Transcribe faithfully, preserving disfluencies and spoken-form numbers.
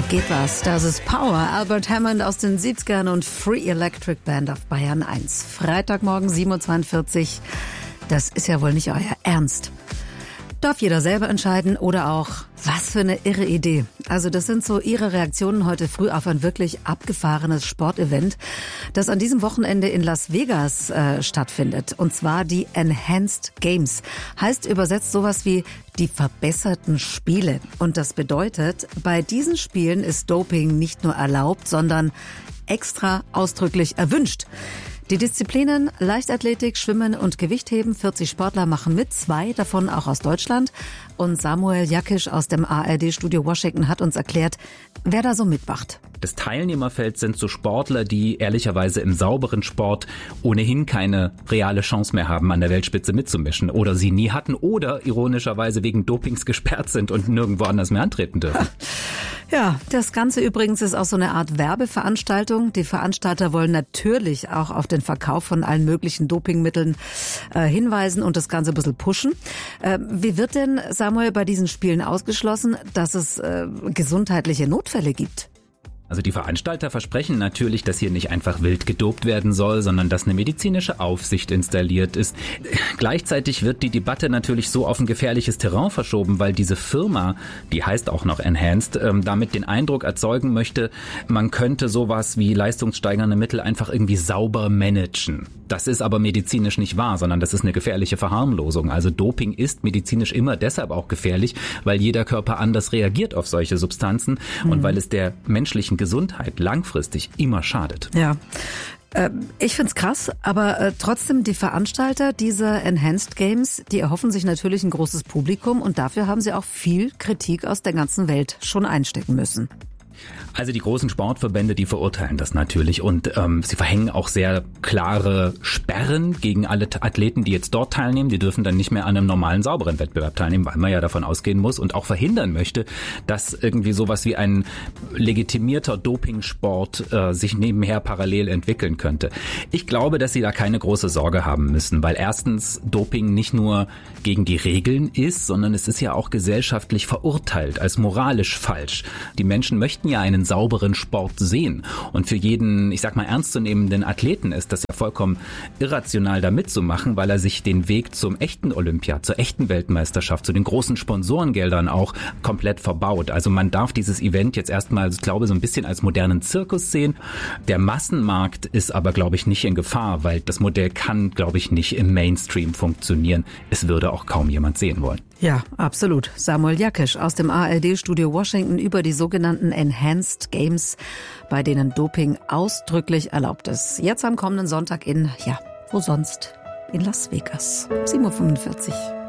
Geht was, das ist Power. Albert Hammond aus den siebzigern und Free Electric Band auf Bayern eins. Freitagmorgen sieben Uhr zweiundvierzig. Das ist ja wohl nicht euer Ernst. Darf jeder selber entscheiden oder auch, was für eine irre Idee. Also das sind so Ihre Reaktionen heute früh auf ein wirklich abgefahrenes Sportevent, das an diesem Wochenende in Las Vegas äh, stattfindet. Und zwar die Enhanced Games. Heißt übersetzt sowas wie die verbesserten Spiele. Und das bedeutet, bei diesen Spielen ist Doping nicht nur erlaubt, sondern extra ausdrücklich erwünscht. Die Disziplinen Leichtathletik, Schwimmen und Gewichtheben, vierzig Sportler machen mit, zwei davon auch aus Deutschland. Und Samuel Jakisch aus dem A R D-Studio Washington hat uns erklärt, wer da so mitmacht. Das Teilnehmerfeld sind so Sportler, die ehrlicherweise im sauberen Sport ohnehin keine reale Chance mehr haben, an der Weltspitze mitzumischen oder sie nie hatten oder ironischerweise wegen Dopings gesperrt sind und nirgendwo anders mehr antreten dürfen. Ja, das Ganze übrigens ist auch so eine Art Werbeveranstaltung. Die Veranstalter wollen natürlich auch auf den Verkauf von allen möglichen Dopingmitteln äh, hinweisen und das Ganze ein bisschen pushen. Äh, wie wird denn, Samuel, bei diesen Spielen ausgeschlossen, dass es äh, gesundheitliche Notfälle gibt? Also die Veranstalter versprechen natürlich, dass hier nicht einfach wild gedopt werden soll, sondern dass eine medizinische Aufsicht installiert ist. Gleichzeitig wird die Debatte natürlich so auf ein gefährliches Terrain verschoben, weil diese Firma, die heißt auch noch Enhanced, ähm, damit den Eindruck erzeugen möchte, man könnte sowas wie leistungssteigernde Mittel einfach irgendwie sauber managen. Das ist aber medizinisch nicht wahr, sondern das ist eine gefährliche Verharmlosung. Also Doping ist medizinisch immer deshalb auch gefährlich, weil jeder Körper anders reagiert auf solche Substanzen mhm. und weil es der menschlichen Gesundheit langfristig immer schadet. Ja, äh, ich find's krass, aber äh, trotzdem die Veranstalter dieser Enhanced Games, die erhoffen sich natürlich ein großes Publikum und dafür haben sie auch viel Kritik aus der ganzen Welt schon einstecken müssen. Also die großen Sportverbände, die verurteilen das natürlich und ähm, sie verhängen auch sehr klare Sperren gegen alle Athleten, die jetzt dort teilnehmen. Die dürfen dann nicht mehr an einem normalen, sauberen Wettbewerb teilnehmen, weil man ja davon ausgehen muss und auch verhindern möchte, dass irgendwie sowas wie ein legitimierter Dopingsport äh, sich nebenher parallel entwickeln könnte. Ich glaube, dass sie da keine große Sorge haben müssen, weil erstens Doping nicht nur gegen die Regeln ist, sondern es ist ja auch gesellschaftlich verurteilt als moralisch falsch. Die Menschen möchten ja einen sauberen Sport sehen. Und für jeden, ich sag mal, ernstzunehmenden Athleten ist das ja vollkommen irrational, da mitzumachen, weil er sich den Weg zum echten Olympia, zur echten Weltmeisterschaft, zu den großen Sponsorengeldern auch komplett verbaut. Also man darf dieses Event jetzt erstmal, ich glaube, so ein bisschen als modernen Zirkus sehen. Der Massenmarkt ist aber, glaube ich, nicht in Gefahr, weil das Modell kann, glaube ich, nicht im Mainstream funktionieren. Es würde auch kaum jemand sehen wollen. Ja, absolut. Samuel Jakisch aus dem A R D-Studio Washington über die sogenannten Enhanced Games, bei denen Doping ausdrücklich erlaubt ist. Jetzt am kommenden Sonntag in, ja, wo sonst? In Las Vegas. sieben Uhr fünfundvierzig.